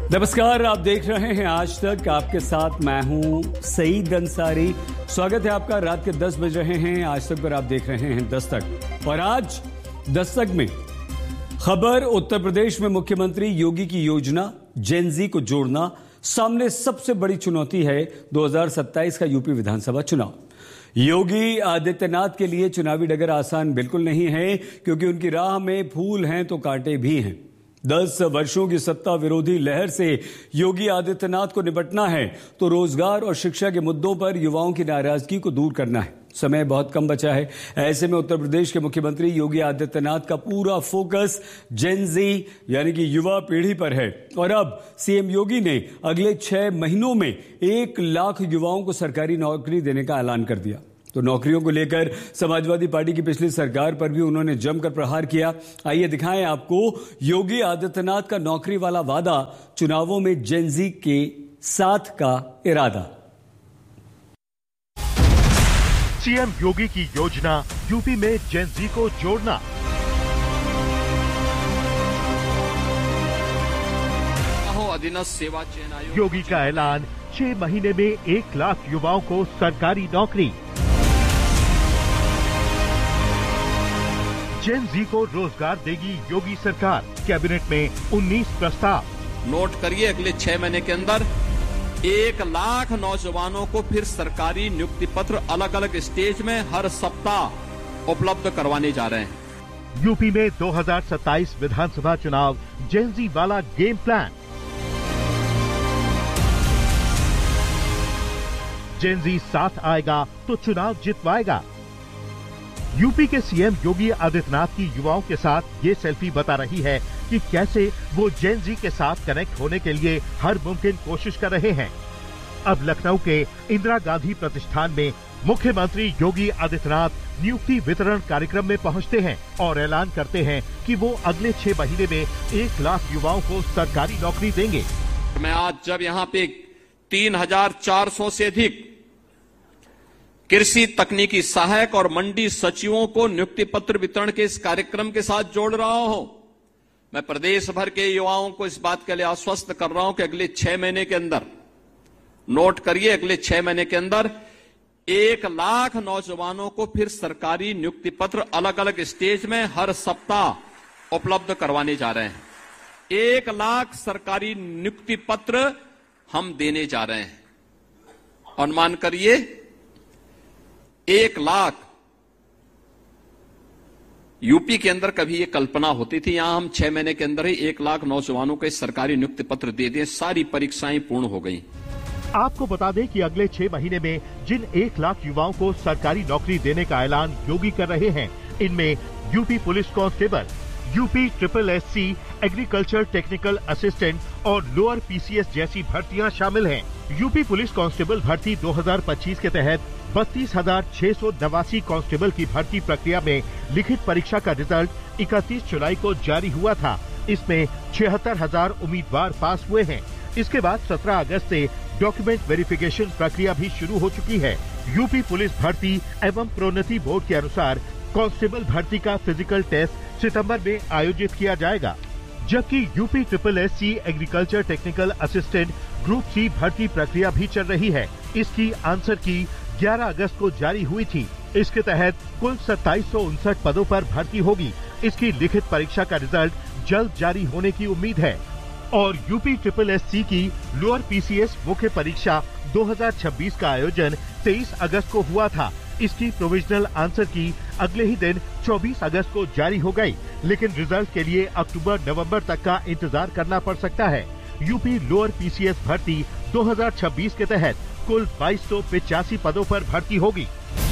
नमस्कार, आप देख रहे हैं आज तक। आपके साथ मैं हूं सईद अंसारी। स्वागत है आपका। रात के 10 बज रहे हैं आज तक पर आप देख रहे हैं दस्तक। और आज दस्तक में खबर, उत्तर प्रदेश में मुख्यमंत्री योगी की योजना जेन-ज़ी को जोड़ना। सामने सबसे बड़ी चुनौती है 2027 का यूपी विधानसभा चुनाव। योगी आदित्यनाथ के लिए चुनावी डगर आसान बिल्कुल नहीं है, क्योंकि उनकी राह में फूल हैं तो कांटे भी हैं। 10 वर्षों की सत्ता विरोधी लहर से योगी आदित्यनाथ को निपटना है तो रोजगार और शिक्षा के मुद्दों पर युवाओं की नाराजगी को दूर करना है। समय बहुत कम बचा है। ऐसे में उत्तर प्रदेश के मुख्यमंत्री योगी आदित्यनाथ का पूरा फोकस जेन-ज़ी यानी कि युवा पीढ़ी पर है। और अब सीएम योगी ने अगले 6 महीनों में 1 लाख युवाओं को सरकारी नौकरी देने का ऐलान कर दिया। तो नौकरियों को लेकर समाजवादी पार्टी की पिछली सरकार पर भी उन्होंने जमकर प्रहार किया। आइए दिखाएं आपको योगी आदित्यनाथ का नौकरी वाला वादा, चुनावों में जेन-ज़ी के साथ का इरादा। सीएम योगी की योजना यूपी में जेन-ज़ी को जोड़ना। योगी का ऐलान, 6 महीने में 1 लाख युवाओं को सरकारी नौकरी। जेन-ज़ी को रोजगार देगी योगी सरकार। कैबिनेट में 19 प्रस्ताव। नोट करिए, अगले 6 महीने के अंदर 1 लाख नौजवानों को फिर सरकारी नियुक्ति पत्र अलग अलग स्टेज में हर सप्ताह उपलब्ध करवाने जा रहे हैं। यूपी में 2027 विधानसभा चुनाव, जेन-ज़ी वाला गेम प्लान। जेन-ज़ी साथ आएगा तो चुनाव जितवाएगा। यूपी के सीएम योगी आदित्यनाथ की युवाओं के साथ ये सेल्फी बता रही है कि कैसे वो जेन-ज़ी के साथ कनेक्ट होने के लिए हर मुमकिन कोशिश कर रहे हैं। अब लखनऊ के इंदिरा गांधी प्रतिष्ठान में मुख्यमंत्री योगी आदित्यनाथ नियुक्ति वितरण कार्यक्रम में पहुंचते हैं और ऐलान करते हैं कि वो अगले 6 महीने में 1 लाख युवाओं को सरकारी नौकरी देंगे। मैं आज जब यहाँ पे 3400 से अधिक कृषि तकनीकी सहायक और मंडी सचिवों को नियुक्ति पत्र वितरण के इस कार्यक्रम के साथ जोड़ रहा हूं, मैं प्रदेश भर के युवाओं को इस बात के लिए आश्वस्त कर रहा हूं कि अगले 6 महीने के अंदर, नोट करिए, अगले 6 महीने के अंदर 1 लाख नौजवानों को फिर सरकारी नियुक्ति पत्र अलग अलग स्टेज में हर सप्ताह उपलब्ध करवाने जा रहे हैं। 1 लाख सरकारी नियुक्ति पत्र हम देने जा रहे हैं। अनुमान करिए, 1 लाख। यूपी के अंदर कभी ये कल्पना होती थी यहां हम 6 महीने के अंदर ही 1 लाख नौजवानों को सरकारी नियुक्ति पत्र दे दें। सारी परीक्षाएं पूर्ण हो गई। आपको बता दें कि अगले 6 महीने में जिन 1 लाख युवाओं को सरकारी नौकरी देने का ऐलान योगी कर रहे हैं, इनमें UP police constable, UP SSSC, agriculture technical assistant और लोअर PCS जैसी भर्तियां शामिल हैं। यूपी पुलिस कांस्टेबल भर्ती 2025 के तहत 32,689 कांस्टेबल की भर्ती प्रक्रिया में लिखित परीक्षा का रिजल्ट 31 जुलाई को जारी हुआ था। इसमें 76,000 उम्मीदवार पास हुए हैं। इसके बाद 17 अगस्त से डॉक्यूमेंट वेरिफिकेशन प्रक्रिया भी शुरू हो चुकी है। यूपी पुलिस भर्ती एवं प्रोन्नति बोर्ड के अनुसार कांस्टेबल भर्ती का फिजिकल टेस्ट सितंबर में आयोजित किया जाएगा, जबकि UP SSSC agriculture technical assistant group C भर्ती प्रक्रिया भी चल रही है। इसकी आंसर की 11 अगस्त को जारी हुई थी। इसके तहत कुल 2759 पदों पर भर्ती होगी। इसकी लिखित परीक्षा का रिजल्ट जल्द जारी होने की उम्मीद है। और यूपी SSSC की लोअर PCS मुख्य परीक्षा 2026 का आयोजन 23 अगस्त को हुआ था। इसकी प्रोविजनल आंसर की अगले ही दिन 24 अगस्त को जारी हो गई, लेकिन रिजल्ट के लिए अक्टूबर-नवंबर तक का इंतजार करना पड़ सकता है। यूपी लोअर PCS भर्ती 2026 के तहत कुल 2285 पदों पर भर्ती होगी।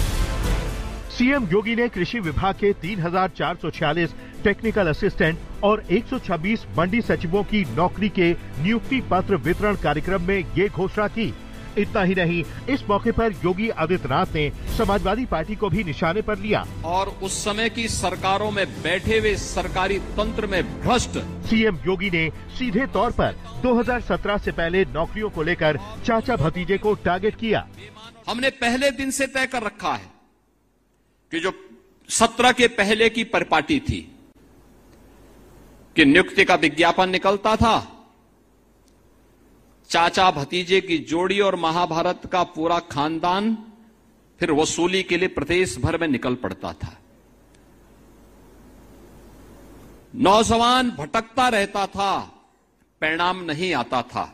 सीएम योगी ने कृषि विभाग के 3,446 टेक्निकल असिस्टेंट और 126 मंडी सचिवों की नौकरी के नियुक्ति पत्र वितरण कार्यक्रम में ये घोषणा की। इतना ही नहीं, इस मौके पर योगी आदित्यनाथ ने समाजवादी पार्टी को भी निशाने पर लिया और उस समय की सरकारों में बैठे हुए सरकारी तंत्र में भ्रष्ट सीएम योगी ने सीधे तौर पर 2017 से पहले नौकरियों को लेकर चाचा भतीजे को टारगेट किया। हमने पहले दिन से तय कर रखा है कि जो 17 के पहले की परिपाटी थी कि नियुक्ति का विज्ञापन निकलता था चाचा भतीजे की जोड़ी और महाभारत का पूरा खानदान फिर वसूली के लिए प्रदेश भर में निकल पड़ता था। नौजवान भटकता रहता था, परिणाम नहीं आता था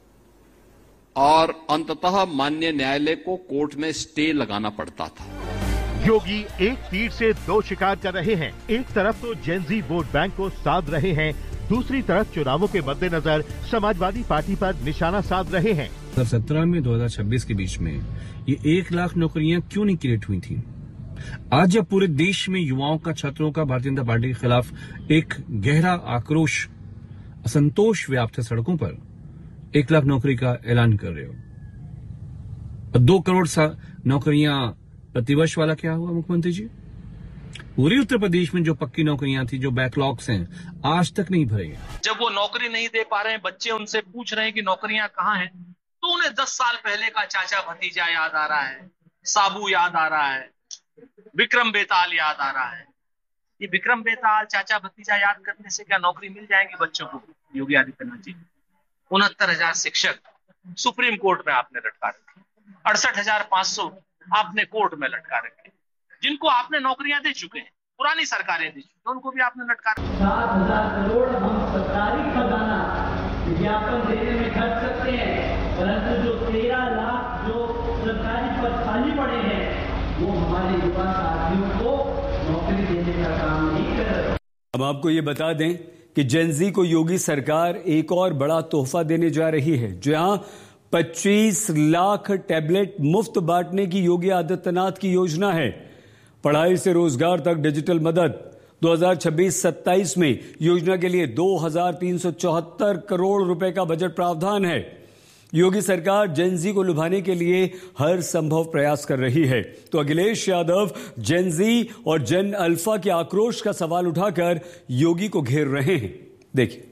और अंततः माननीय न्यायालय को कोर्ट में स्टे लगाना पड़ता था। योगी एक तीर से दो शिकार कर रहे हैं। एक तरफ तो जेनजी वोट बैंक को साध रहे हैं, दूसरी तरफ चुनावों के मद्देनजर समाजवादी पार्टी पर निशाना साध रहे हैं। 2017 में 2026 के बीच में ये 1 लाख नौकरियां क्यों नहीं क्रिएट हुई थी? आज जब पूरे देश में युवाओं का, छात्रों का भारतीय जनता पार्टी के खिलाफ एक गहरा आक्रोश, असंतोष व्याप्त है सड़कों पर, 1 लाख नौकरी का ऐलान कर रहे हो। 2 करोड़ नौकरियां प्रतिवर्ष वाला क्या हुआ मुख्यमंत्री जी? पूरे उत्तर प्रदेश में जो पक्की नौकरियां थी, जो बैकलॉग्स हैं, आज तक नहीं भरे हैं। जब वो नौकरी नहीं दे पा रहे हैं, बच्चे उनसे पूछ रहे हैं कि नौकरियां कहाँ हैं, तो उन्हें 10 साल पहले का चाचा भतीजा याद आ रहा है, साबू याद आ रहा है, विक्रम बेताल याद आ रहा है। ये विक्रम बेताल, चाचा भतीजा याद करने से क्या नौकरी मिल जाएगी बच्चों को? योगी आदित्यनाथ जी, 69,000 शिक्षक सुप्रीम कोर्ट में आपने लटका रखे, 68,500 आपने कोर्ट में लटका रखे, जिनको आपने नौकरियां दे चुके हैं, पुरानी सरकारें दी चुकी, उनको भी आपने लटका रखा। 7,000 करोड़ हम सरकारी खजाना विज्ञापन देने में खर्च सकते हैं, परंतु जो 13 लाख जो सरकारी पद खाली पड़े हैं, वो हमारे युवा साथियों को नौकरी देने का काम नहीं कर रहे। अब आपको ये बता दें कि जेनजी को योगी सरकार एक और बड़ा तोहफा देने जा रही है। जहां 25 लाख टैबलेट मुफ्त बांटने की योगी आदित्यनाथ की योजना है। पढ़ाई से रोजगार तक डिजिटल मदद 2026-27 में योजना के लिए 2,374 करोड़ रुपए का बजट प्रावधान है। योगी सरकार जेनजी को लुभाने के लिए हर संभव प्रयास कर रही है। तो अखिलेश यादव जेनजी और जेन अल्फा के आक्रोश का सवाल उठाकर योगी को घेर रहे हैं। देखिए।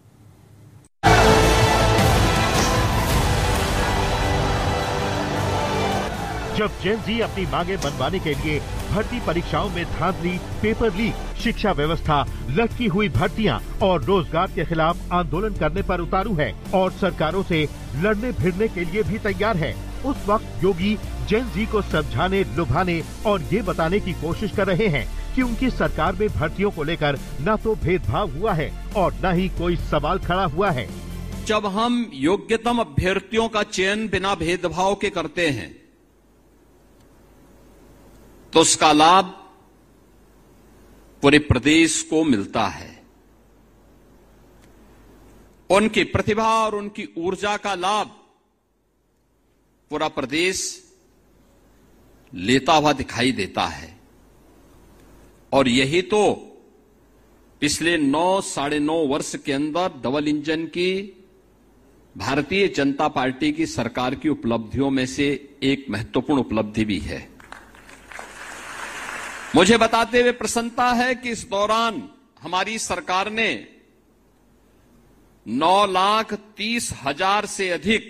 जब जेनजी अपनी मांगे मनवाने के लिए भर्ती परीक्षाओं में धांधली, पेपर लीक, शिक्षा व्यवस्था, लटकी हुई भर्तियां और रोजगार के खिलाफ आंदोलन करने पर उतारू है और सरकारों से लड़ने भिड़ने के लिए भी तैयार है, उस वक्त योगी जेनजी को समझाने, लुभाने और ये बताने की कोशिश कर रहे हैं कि उनकी सरकार में भर्तियों को लेकर न तो भेदभाव हुआ है और न ही कोई सवाल खड़ा हुआ है। जब हम योग्यतम अभ्यर्थियों का चयन बिना भेदभाव के करते हैं तो उसका लाभ पूरे प्रदेश को मिलता है। उनकी प्रतिभा और उनकी ऊर्जा का लाभ पूरा प्रदेश लेता हुआ दिखाई देता है। और यही तो पिछले 9-9.5 वर्ष के अंदर डबल इंजन की भारतीय जनता पार्टी की सरकार की उपलब्धियों में से एक महत्वपूर्ण उपलब्धि भी है। मुझे बताते हुए प्रसन्नता है कि इस दौरान हमारी सरकार ने 9,30,000 से अधिक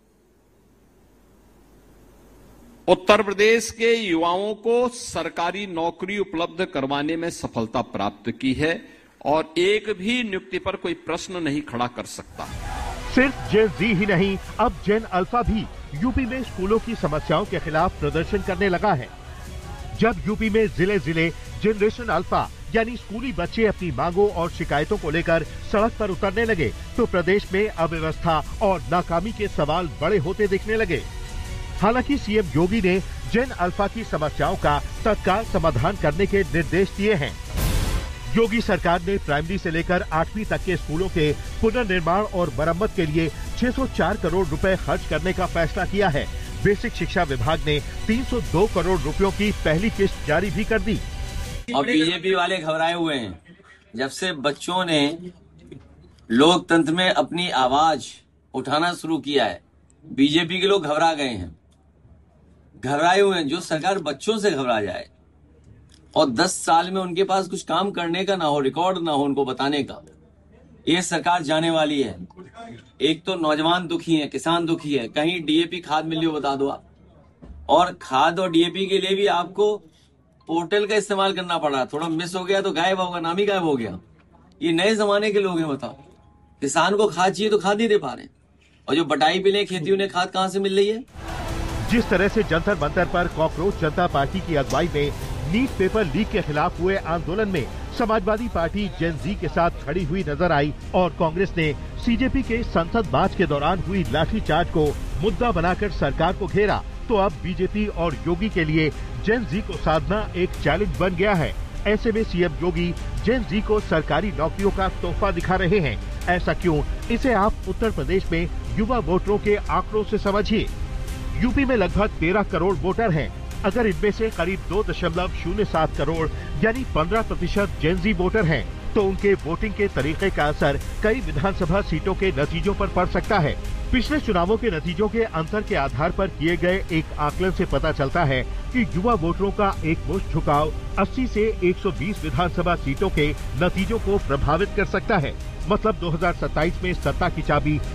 उत्तर प्रदेश के युवाओं को सरकारी नौकरी उपलब्ध करवाने में सफलता प्राप्त की है और एक भी नियुक्ति पर कोई प्रश्न नहीं खड़ा कर सकता। सिर्फ जेन जी ही नहीं, अब जेन अल्फा भी यूपी में स्कूलों की समस्याओं के खिलाफ प्रदर्शन करने लगा है। जब यूपी में जिले जिले जनरेशन अल्फा यानी स्कूली बच्चे अपनी मांगों और शिकायतों को लेकर सड़क पर उतरने लगे तो प्रदेश में अव्यवस्था और नाकामी के सवाल बड़े होते दिखने लगे। हालांकि सीएम योगी ने जेन अल्फा की समस्याओं का तत्काल समाधान करने के निर्देश दिए हैं। योगी सरकार ने प्राइमरी से लेकर 8वीं तक के स्कूलों के पुनर्निर्माण और मरम्मत के लिए 604 करोड़ रुपए खर्च करने का फैसला किया है। बेसिक शिक्षा विभाग ने 302 करोड़ रुपयों की पहली किस्त जारी भी कर दी। और बीजेपी वाले घबराए हुए हैं। जब से बच्चों ने लोकतंत्र में अपनी आवाज उठाना शुरू किया है, बीजेपी के लोग घबरा गए हैं, घबराए हुए हैं। जो सरकार बच्चों से घबरा जाए और 10 साल में उनके पास कुछ काम करने का ना हो, रिकॉर्ड ना हो उनको बताने का, ये सरकार जाने वाली है। एक तो नौजवान दुखी है, किसान दुखी है, कहीं डीएपी खाद मिल रही हो बता दो आप। और खाद और डीएपी के लिए भी आपको पोर्टल का इस्तेमाल करना पड़ रहा। थोड़ा मिस हो गया तो गायब होगा, नाम ही गायब हो गया। ये नए जमाने के लोग हैं, बताओ। किसान को खाद चाहिए तो खाद नहीं दे पा रहे। और जो बटाई बिल है खेती उन्हें खाद कहाँ से मिल रही है? जिस तरह से जंतर मंतर पर कॉकरोच जनता पार्टी की अगुवाई में नीट पेपर लीक के खिलाफ हुए आंदोलन में समाजवादी पार्टी जेन जी के साथ खड़ी हुई नजर आई और कांग्रेस ने सीजेपी के संसद मार्च के दौरान हुई लाठीचार्ज को मुद्दा बनाकर सरकार को घेरा, तो अब बीजेपी और योगी के लिए जेन जी को साधना एक चैलेंज बन गया है। ऐसे में सीएम योगी जेन जी को सरकारी नौकरियों का तोहफा दिखा रहे हैं। ऐसा क्यों, इसे आप उत्तर प्रदेश में युवा वोटरों के आंकड़ों से समझिए। यूपी में लगभग 13 करोड़ वोटर हैं। अगर इनमें से करीब 2.07 करोड़ यानी 15% जेन जी वोटर हैं, तो उनके वोटिंग के तरीके का असर कई विधानसभा सीटों के नतीजों पर पड़ सकता है। पिछले चुनावों के नतीजों के अंतर के आधार पर किए गए एक आकलन से पता चलता है कि युवा वोटरों का एकमुश्त झुकाव 80 से 120 विधानसभा सीटों के नतीजों को प्रभावित कर सकता है। मतलब 2027 में सत्ता की चाबी